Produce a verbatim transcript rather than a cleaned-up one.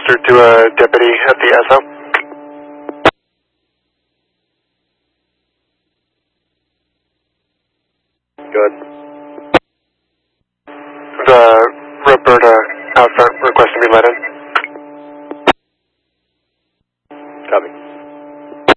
closer to a deputy at the S O. Good. The Roberta out front requesting to be let in.